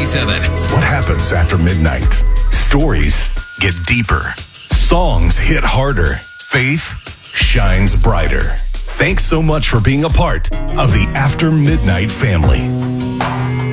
97. What happens after midnight? Stories get deeper. Songs hit harder. Faith shines brighter. Thanks so much for being a part of the After Midnight family.